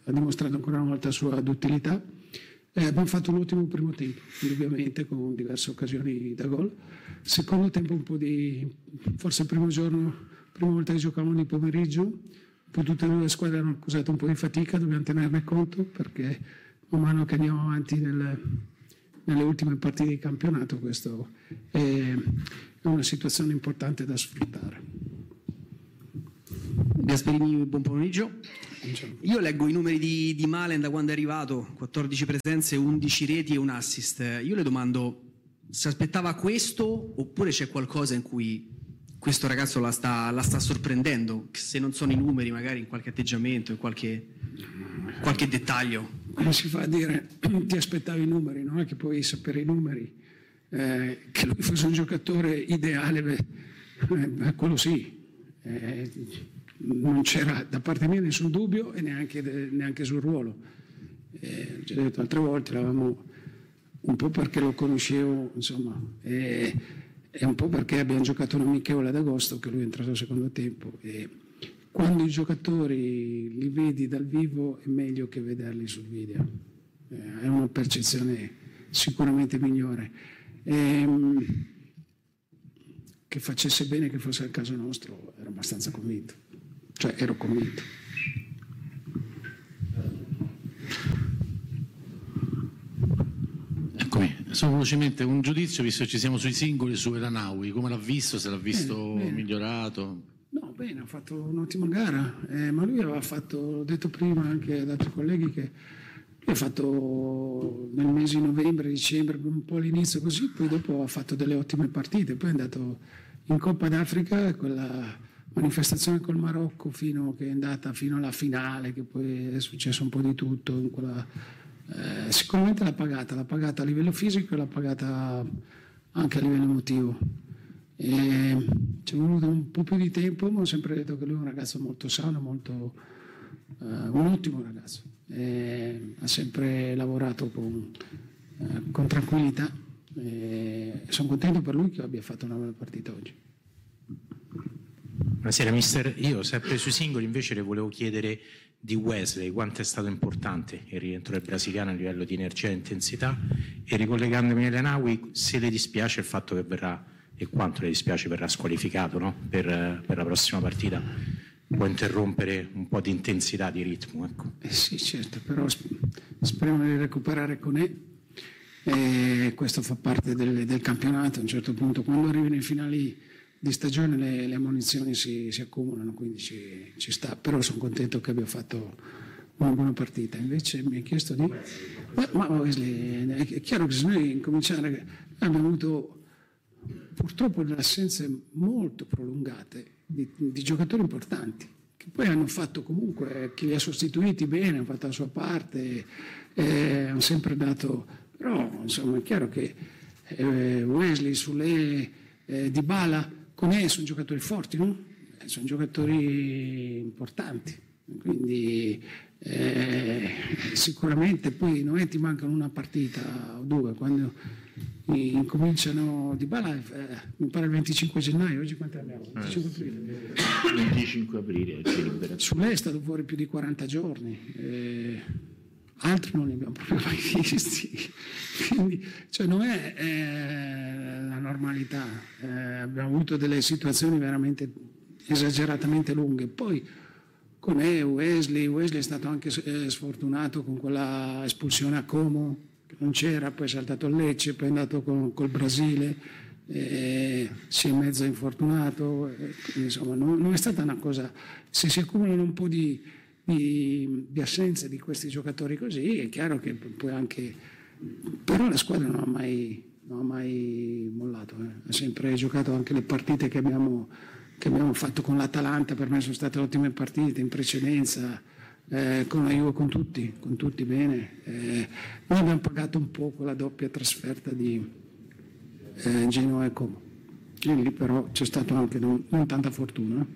ha dimostrato ancora una volta la sua duttilità. Abbiamo fatto un ottimo primo tempo, indubbiamente, con diverse occasioni da gol. Secondo tempo un po' forse il prima volta che giocavamo di pomeriggio, un po' tutte e due le squadre hanno accusato un po' di fatica, dobbiamo tenerne conto perché man mano che andiamo avanti nelle ultime partite di campionato, questo è una situazione importante da sfruttare. Gasperini, buon pomeriggio. Io leggo i numeri di Malen da quando è arrivato, 14 presenze, 11 reti e un assist. Io le domando, si aspettava questo oppure c'è qualcosa in cui questo ragazzo la sta sorprendendo? Se non sono i numeri, magari in qualche atteggiamento, in qualche dettaglio. Come si fa a dire ti aspettavi i numeri? Non è che puoi sapere i numeri. Che lui fosse un giocatore ideale, quello sì. Non c'era da parte mia nessun dubbio e neanche sul ruolo. Già detto altre volte, l'avevamo un po' perché lo conoscevo, insomma, e un po' perché abbiamo giocato un amichevole ad agosto che lui è entrato al secondo tempo. E quando i giocatori li vedi dal vivo è meglio che vederli sul video. È una percezione sicuramente migliore. Che facesse bene, che fosse il caso nostro, ero abbastanza convinto. Cioè, ero convinto. Eccomi, solo velocemente un giudizio, visto che ci siamo sui singoli, su El Ainaoui, come l'ha visto, se l'ha visto bene. Migliorato? No, bene, ha fatto un'ottima gara, ma lui aveva fatto, l'ho detto prima anche ad altri colleghi, che lui ha fatto nel mese di novembre, dicembre, un po' all'inizio così, poi dopo ha fatto delle ottime partite, poi è andato in Coppa d'Africa, quella manifestazione col Marocco che è andata fino alla finale, che poi è successo un po' di tutto, sicuramente l'ha pagata a livello fisico e l'ha pagata anche a livello emotivo. Ci è voluto un po' più di tempo, ma ho sempre detto che lui è un ragazzo molto sano, un ottimo ragazzo. Ha sempre lavorato con tranquillità. Sono contento per lui che abbia fatto una bella partita oggi. Buonasera mister, io sempre sui singoli invece le volevo chiedere di Wesley, quanto è stato importante il rientro del brasiliano a livello di energia e intensità, e ricollegandomi a El Ainaoui, se le dispiace il fatto che verrà, e quanto le dispiace, verrà squalificato, no? per la prossima partita, può interrompere un po' di intensità, di ritmo, ecco. Sì, certo, però speriamo di recuperare con questo fa parte del campionato. A un certo punto, quando arrivi nei finali di stagione, le ammonizioni si accumulano, quindi ci sta, però sono contento che abbia fatto una buona partita. Invece mi ha chiesto di... Ma Wesley, è chiaro che se noi incominciare, abbiamo avuto purtroppo delle assenze molto prolungate di giocatori importanti, che poi hanno fatto comunque, chi li ha sostituiti bene, hanno fatto la sua parte, hanno sempre dato, però insomma è chiaro che Wesley, Soulé, Dybala, Koné sono giocatori forti, no? Sono giocatori importanti, quindi sicuramente poi non ti mancano una partita o due, quando incominciano Dybala, mi pare il 25 gennaio, oggi quanto abbiamo? 25 aprile. 25 aprile Soulé è stato fuori più di 40 giorni, altri non li abbiamo proprio mai visti, quindi cioè non è la normalità. Abbiamo avuto delle situazioni veramente esageratamente lunghe. Poi con Wesley è stato anche sfortunato con quella espulsione a Como, che non c'era, poi è saltato a Lecce, poi è andato col Brasile, si è mezzo infortunato, insomma non è stata una cosa, se si accumulano un po' di assenze di questi giocatori così, è chiaro che poi anche, però la squadra non ha mai mollato, ha sempre giocato anche le partite che abbiamo fatto con l'Atalanta. Per me sono state ottime partite in precedenza, con la Juve, con tutti bene. Noi abbiamo pagato un po' quella doppia trasferta di Genoa e Como, e lì però c'è stato anche non tanta fortuna.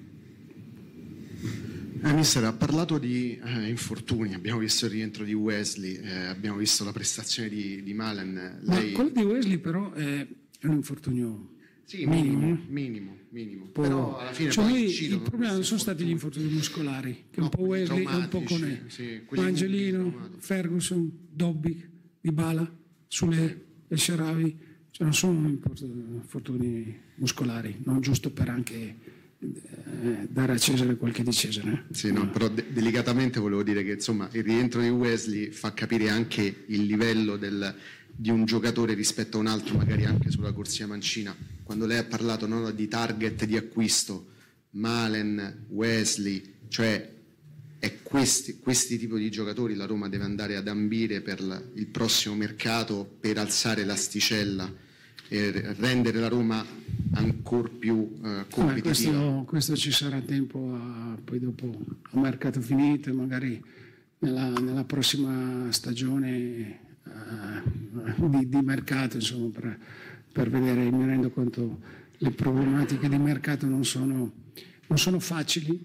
Mister, ha parlato di infortuni, abbiamo visto il rientro di Wesley, abbiamo visto la prestazione di Malen. Ma quello di Wesley però è un infortunio Sì, minimo. minimo. Poi- Però alla fine cioè poi noi incidono il problema non questi sono stati gli infortuni. infortuni muscolari, che No, un po' quelli Wesley e un po' traumatici, Conè. sì, quelli Angelino, traumatici. Ferguson, Dobby, Dybala, Sule, El Shaarawy, cioè non sono infortuni muscolari, non giusto per anche dare a Cesare quel che è di Cesare. Sì, no, però delicatamente volevo dire che insomma il rientro di Wesley fa capire anche il livello di un giocatore rispetto a un altro, magari anche sulla corsia mancina. Quando lei ha parlato, no, di target di acquisto, Malen, Wesley, cioè è questi tipi di giocatori la Roma deve andare ad ambire per il prossimo mercato, per alzare l'asticella e rendere la Roma ancora più competitiva. Questo ci sarà tempo poi dopo a mercato finito e magari nella prossima stagione di mercato, insomma, per vedere. Mi rendo conto le problematiche di mercato non sono facili,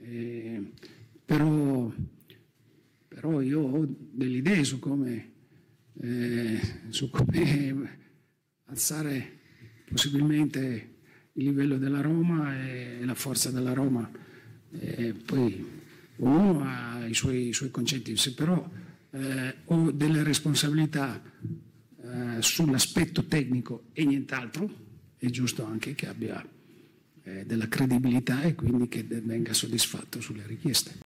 però io ho delle idee su come alzare possibilmente il livello della Roma e la forza della Roma. Poi ognuno ha i suoi concetti, se però ho delle responsabilità sull'aspetto tecnico e nient'altro, è giusto anche che abbia della credibilità e quindi che venga soddisfatto sulle richieste.